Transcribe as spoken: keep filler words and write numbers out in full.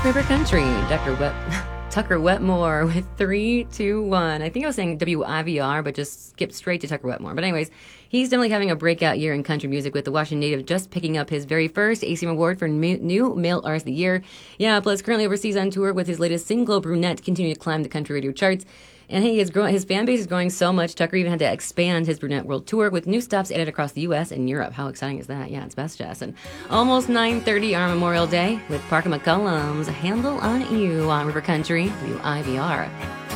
River Country. Tucker Wet Tucker Wetmore with three, two, one. I think I was saying W I V R, but just skipped straight to Tucker Wetmore. But anyways, he's definitely having a breakout year in country music, with the Washington native just picking up his very first A C M award for New Male Artist of the Year. Yeah, plus currently overseas on tour with his latest single, Brunette, continuing to climb the country radio charts. And hey, his, growing, his fan base is growing so much, Tucker even had to expand his Brunette World Tour with new stops added across the U S and Europe. How exciting is that? Yeah, it's best, Jess. And almost nine thirty on Memorial Day with Parker McCollum's Handle on You on River Country, W I V R.